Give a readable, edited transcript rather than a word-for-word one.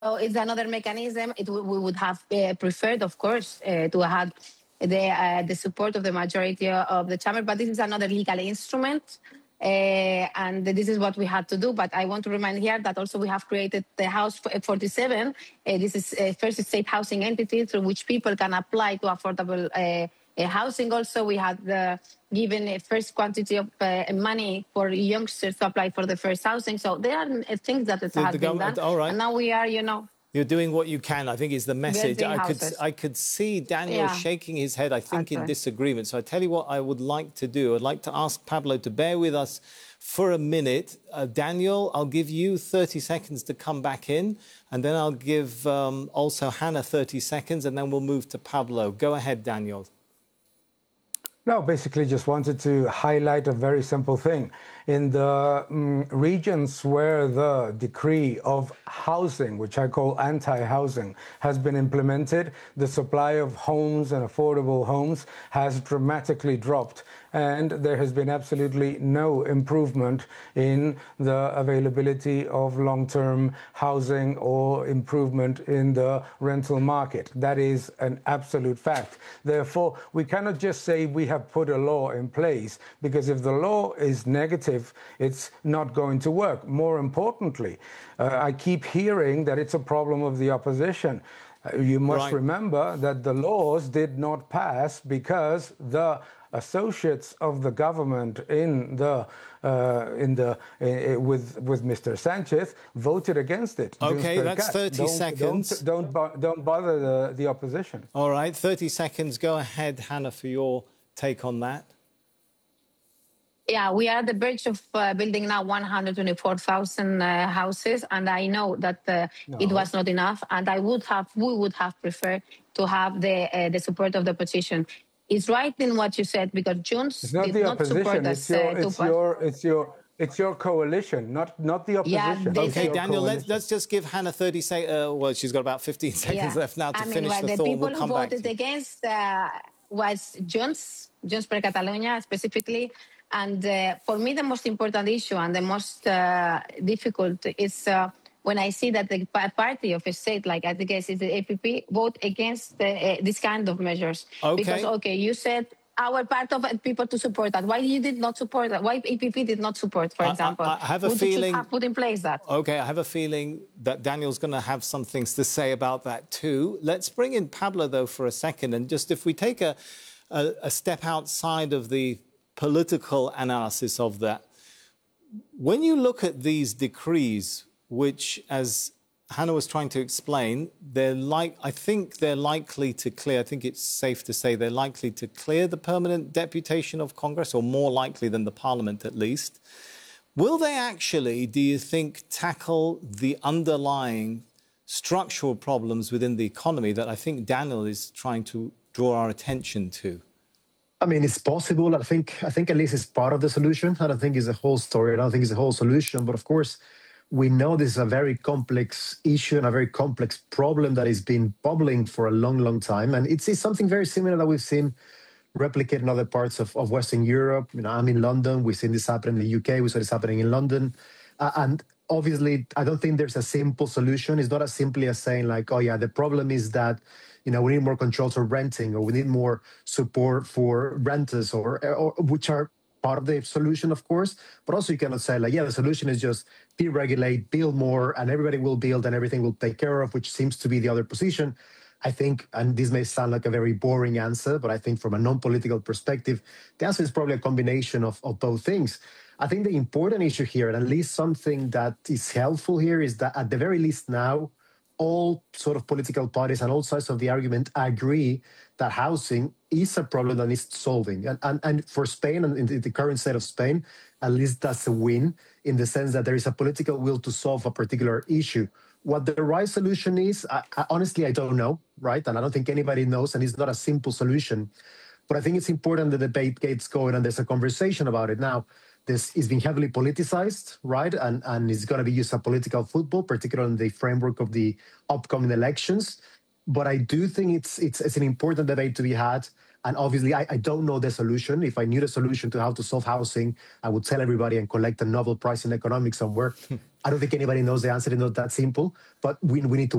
So it's another mechanism. We would have preferred, of course, to have the support of the majority of the chamber, but this is another legal instrument. And this is what we had to do. But I want to remind here that also we have created the House 47. This is a first state housing entity through which people can apply to affordable housing. Also, we had given a first quantity of money for youngsters to apply for the first housing. So there are things that have been done. All right. And now we are, You're doing what you can, I think, is the message. I could see Daniel shaking his head, I think, in disagreement. So I tell you what I would like to do. I'd like to ask Pablo to bear with us for a minute. Daniel, I'll give you 30 seconds to come back in, and then I'll give also Hannah 30 seconds, and then we'll move to Pablo. Go ahead, Daniel. No, basically just wanted to highlight a very simple thing. In the regions where the decree of housing, which I call anti-housing, has been implemented, the supply of homes and affordable homes has dramatically dropped. And there has been absolutely no improvement in the availability of long-term housing or improvement in the rental market. That is an absolute fact. Therefore, we cannot just say we have put a law in place, because if the law is negative, it's not going to work. More importantly, I keep hearing that it's a problem of the opposition. You must remember that the laws did not pass because the associates of the government with Mr. Sanchez voted against it. Okay, that's 30 seconds. Don't bother the opposition. All right, 30 seconds. Go ahead, Hannah, for your take on that. Yeah, we are at the verge of building now 124,000 houses, and I know that it was not enough, and we would have preferred to have the support of the opposition. It's right in what you said, because Junts did not support us. It's your coalition, not the opposition. Yeah, okay, Daniel, let's just give Hannah 30 seconds. Well, she's got about 15 seconds left now to finish the thought. The people who voted against was Junts per Catalunya specifically. And for me, the most important issue and the most difficult is when I see that the party of a state, like I guess it's the APP, vote against this kind of measures. Okay. Because, you said our part of people to support that. Why you did not support that? Why APP did not support, for example? I have a feeling... have put in place that? Okay, I have a feeling that Daniel's going to have some things to say about that too. Let's bring in Pablo, though, for a second. And just if we take a step outside of the political analysis of that, when you look at these decrees, which, as Hannah was trying to explain, I think they're likely to clear, I think it's safe to say they're likely to clear the permanent deputation of Congress, or more likely than the Parliament at least. Will they actually, do you think, tackle the underlying structural problems within the economy that I think Daniel is trying to draw our attention to? I mean, it's possible. I think at least it's part of the solution. I don't think it's the whole story. I don't think it's the whole solution. But of course, we know this is a very complex issue and a very complex problem that has been bubbling for a long, long time. And it's something very similar that we've seen replicated in other parts of Western Europe. You know, I'm in London. We've seen this happen in the UK. We saw this happening in London. And obviously, I don't think there's a simple solution. It's not as simply as saying like, oh, yeah, the problem is that, you know, we need more controls for renting, or we need more support for renters, or which are part of the solution, of course. But also you cannot say like, yeah, the solution is just deregulate, build more, and everybody will build and everything will take care of, which seems to be the other position. I think, and this may sound like a very boring answer, but I think from a non-political perspective, the answer is probably a combination of both things. I think the important issue here, and at least something that is helpful here, is that at the very least now, all sort of political parties and all sides of the argument agree that housing is a problem that needs solving. And for Spain, and in the current state of Spain, at least that's a win, in the sense that there is a political will to solve a particular issue. What the right solution is, honestly, I don't know, right? And I don't think anybody knows, and it's not a simple solution. But I think it's important the debate gets going and there's a conversation about it. Now, this is being heavily politicized, right? And it's going to be used as political football, particularly in the framework of the upcoming elections. But I do think it's an important debate to be had. And obviously, I don't know the solution. If I knew the solution to how to solve housing, I would tell everybody and collect a Nobel Prize in economics somewhere. I don't think anybody knows the answer. It's not that simple. But we need to